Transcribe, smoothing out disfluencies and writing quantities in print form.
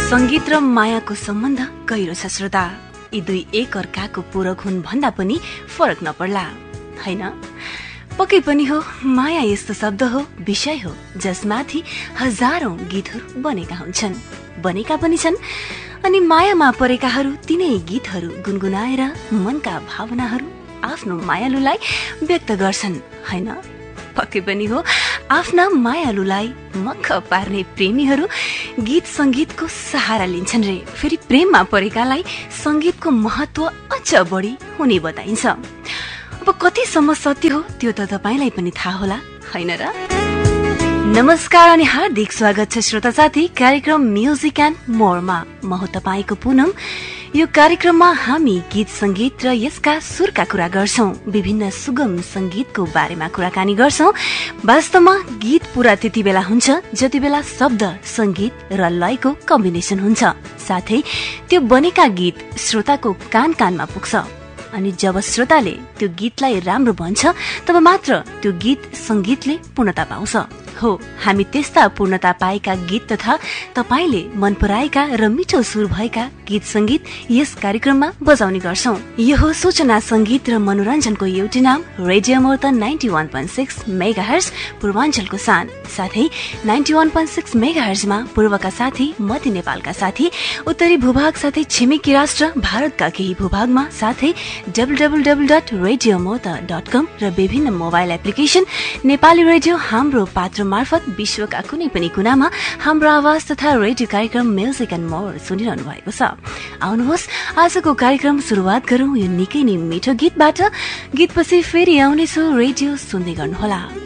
संगीत र मायाको सम्बन्ध गहिरो छ श्रोता। यी दुई एक अर्काको पूरक हुन् भन्दा पनि फरक नपर्ला, हैन? पक्कै पनि हो, माया यस्तो शब्द हो, विषय हो जसमाथि हजारौं गीतहरू बनेका हुन्छन्, बनेका पनि छन्। अनि मायामा परेकाहरू तिनै गीतहरू गुनगुनाएर मनका भावनाहरू आफ्नो मायालुलाई व्यक्त गर्छन्, हैन? पक्कै पनि हो, आफ्ना मायालुलाई मक्ख पार्ने प्रेमीहरू गीत संगीतको सहारा लिन्छन् रे। फेरि प्रेममा परेकालाई संगीतको महत्व अझ बढी हुने बताइन्छ। अब कतिसम्म सत्य हो त्यो त तपाईलाई पनि थाहा होला, हैन र? नमस्कार अनि हार्दिक स्वागत छ श्रोता साथी कार्यक्रम म्युजिक एन्ड मोरमा। म हो तपाईको पुनम। यो कार्यक्रममा हामी गीत संगीत र यसका सुरका कुरा गर्छौं, विभिन्न सुगम संगीतको बारेमा कुराकानी गर्छौं। वास्तवमा गीत पूरा त्यति बेला हुन्छ जति बेला शब्द, संगीत र लयको कम्बिनेसन हुन्छ, साथै त्यो बनेका गीत श्रोताको कान कानमा पुग्छ। अनि जब श्रोताले त्यो गीतलाई राम्रो भन्छ तब मात्र त्यो गीत संगीतले पूर्णता पाउँछ। हो, हामी त्यस्ता पूर्णता पाएका गीत तथा तपाईले मन पराएका र मिठो सुर भएका गीत संगीत यस कार्यक्रममा बजाउने गर्छौं। यो हो सूचना संगीत र मनोरञ्जनको एउटै नाम रेडियो मोर्तन 91.6 मेगाहर्ज पूर्वाञ्चलको सान, साथै 91.6 मेगाहर्जमा पूर्वका साथी, मध्य नेपालका साथी, उत्तरी भूभाग साथै छिमेकी राष्ट्र भारतका केही भूभागमा, साथै www.radiomorta.com र विभिन्न मोबाइल एप्लिकेशन नेपाली रेडियो हाम्रो पात्र मार्फत विश्वका कुनै पनि कुनामा हाम्रो आवाज तथा रेडियो कार्यक्रम म्युजिक एन्ड मोर सुनिरहनु भएको छ। आउनुहोस् आजको कार्यक्रम सुरुवात गरौं यो निकै नै मिठो गीतबाट। गीतपछि फेरि आउनेछु, रेडियो सुन्दै गर्नुहोला।